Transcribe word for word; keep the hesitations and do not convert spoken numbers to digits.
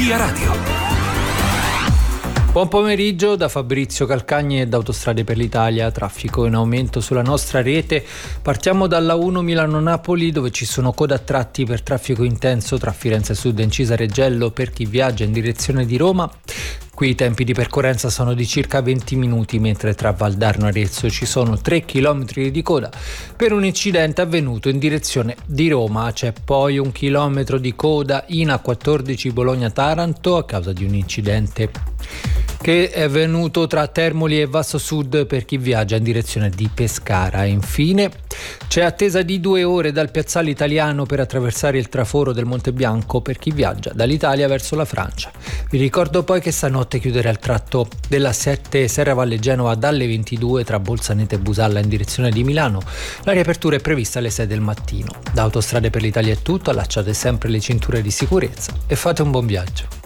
Via Radio. Buon pomeriggio da Fabrizio Calcagni e da Autostrade per l'Italia. Traffico in aumento sulla nostra rete. Partiamo dalla uno Milano-Napoli, dove ci sono code a tratti per traffico intenso tra Firenze Sud e Incisa Reggello per chi viaggia in direzione di Roma. Qui i tempi di percorrenza sono di circa venti minuti, mentre tra Valdarno e Arezzo ci sono tre chilometri di coda per un incidente avvenuto in direzione di Roma. C'è poi un chilometro di coda in A quattordici Bologna-Taranto a causa di un incidente che è avvenuto tra Termoli e Vasto Sud per chi viaggia in direzione di Pescara. Infine c'è attesa di due ore dal piazzale italiano per attraversare il traforo del Monte Bianco per chi viaggia dall'Italia verso la Francia. Vi ricordo poi che stanotte chiuderà il tratto della sette Serravalle Genova dalle ventidue tra Bolzaneto e Busalla in direzione di Milano. La riapertura è prevista alle sei del mattino. Da Autostrade per l'Italia è tutto, allacciate sempre le cinture di sicurezza e fate un buon viaggio.